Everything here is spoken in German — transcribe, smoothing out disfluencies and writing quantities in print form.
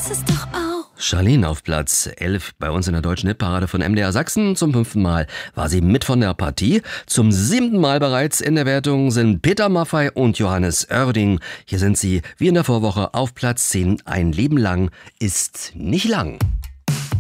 ist es doch auch. Charlene auf Platz 11 bei uns in der deutschen Hitparade von MDR Sachsen. Zum 5. Mal war sie mit von der Partie. Zum 7. Mal bereits in der Wertung sind Peter Maffay und Johannes Oerding. Hier sind sie, wie in der Vorwoche, auf Platz 10. Ein Leben lang ist nicht lang.